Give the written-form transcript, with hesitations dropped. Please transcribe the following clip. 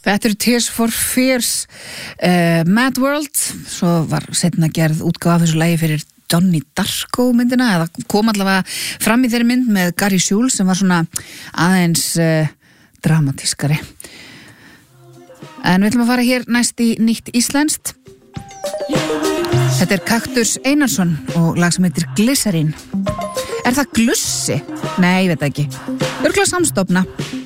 Þetta eru Tears for Fears, Mad World, svo var seinna gerð útgáfa af þessu lagi fyrir Donnie Darko myndina, eða kom allavega fram í þeirri mynd með Gary Jules sem var svona aðeins dramatískari. En við ætlum að fara hér næst í nýtt íslenskt. Þetta er Kaktus Einarsson og lag sem heitir Glycerin. Er það glussi? Nei, ég veit ekki. Örugglega samstofna.